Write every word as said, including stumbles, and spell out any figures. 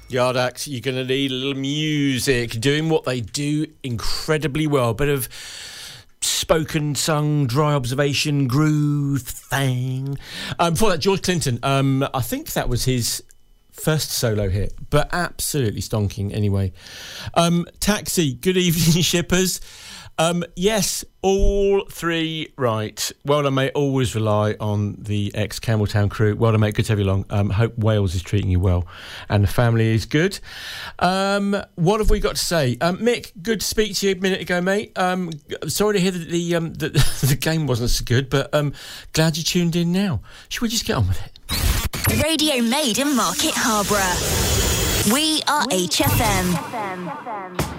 Yardax, you're going to need a little music, doing what they do incredibly well. A bit of spoken, sung, dry observation, groove thing. Um, before that, George Clinton. Um, I think that was his first solo hit, but absolutely stonking anyway. Um, Taxi, good evening, shippers. Um, yes, all three right. Well done, mate. Always rely on the ex-Campbelltown crew. Well done, mate. Good to have you along. Um, hope Wales is treating you well and the family is good. Um, what have we got to say? Um, Mick, good to speak to you a minute ago, mate. Um, sorry to hear that the, um, the, the game wasn't so good, but um, glad you tuned in now. Should we just get on with it? Radio made in Market Harborough. We are H F M.